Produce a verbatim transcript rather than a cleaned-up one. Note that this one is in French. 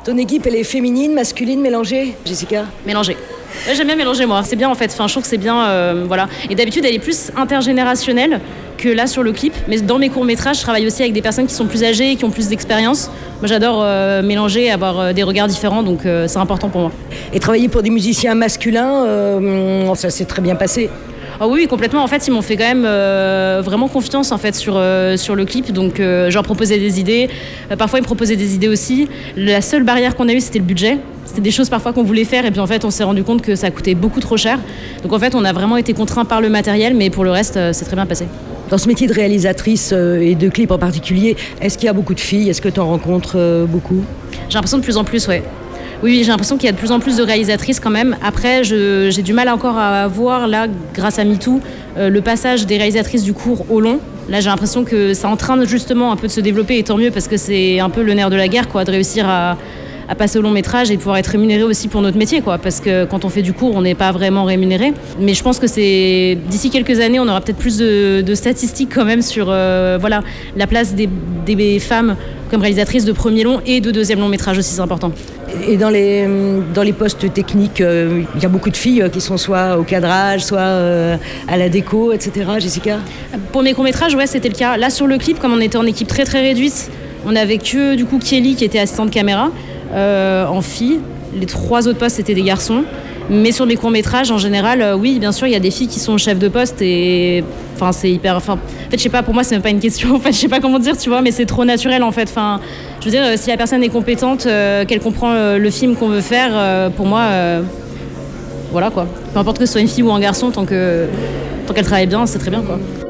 Ton équipe, elle est féminine, masculine, mélangée, Jessica? Mélangée. Ouais, j'aime bien mélanger, moi. C'est bien, en fait. Enfin, je trouve que c'est bien, euh, voilà. Et d'habitude, elle est plus intergénérationnelle que là sur le clip. Mais dans mes courts-métrages, je travaille aussi avec des personnes qui sont plus âgées, qui ont plus d'expérience. Moi, j'adore euh, mélanger, avoir euh, des regards différents, donc euh, c'est important pour moi. Et travailler pour des musiciens masculins, euh, ça s'est très bien passé. Oh oui, complètement. En fait, ils m'ont fait quand même euh, vraiment confiance en fait sur euh, sur le clip. Donc, euh, je leur proposais des idées. Euh, parfois, ils me proposaient des idées aussi. La seule barrière qu'on a eue, c'était le budget. C'était des choses parfois qu'on voulait faire et puis en fait, on s'est rendu compte que ça coûtait beaucoup trop cher. Donc, en fait, on a vraiment été contraints par le matériel, mais pour le reste, euh, c'est très bien passé. Dans ce métier de réalisatrice euh, et de clip en particulier, est-ce qu'il y a beaucoup de filles? Est-ce que tu en rencontres euh, beaucoup? J'ai l'impression de plus en plus, ouais. Oui, j'ai l'impression qu'il y a de plus en plus de réalisatrices quand même. Après, je, j'ai du mal encore à voir, là, grâce à MeToo, euh, le passage des réalisatrices du court au long. Là, j'ai l'impression que ça est en train justement un peu de se développer, et tant mieux, parce que c'est un peu le nerf de la guerre, quoi, de réussir à, à passer au long métrage et de pouvoir être rémunéré aussi pour notre métier, quoi, parce que quand on fait du court, on n'est pas vraiment rémunéré. Mais je pense que c'est d'ici quelques années, on aura peut-être plus de, de statistiques quand même sur euh, voilà, la place des, des femmes comme réalisatrices de premier long et de deuxième long métrage aussi, c'est important. Et dans les, dans les postes techniques, il euh, y a beaucoup de filles qui sont soit au cadrage, soit euh, à la déco, et cetera. Jessica? Pour mes courts-métrages, ouais, c'était le cas. Là, sur le clip, comme on était en équipe très très réduite, on avait que du coup Kelly qui était assistante caméra euh, en fille. Les trois autres postes, c'était des garçons. Mais sur mes courts-métrages, en général, euh, oui, bien sûr, il y a des filles qui sont chefs de poste et enfin, c'est hyper. Enfin, en fait, je sais pas, pour moi, c'est même pas une question. En fait, je sais pas comment dire, tu vois, mais c'est trop naturel en fait. Enfin, je veux dire, euh, si la personne est compétente, euh, qu'elle comprend euh, le film qu'on veut faire, euh, pour moi, euh, voilà quoi. Peu importe que ce soit une fille ou un garçon, tant que tant qu'elle travaille bien, c'est très bien quoi.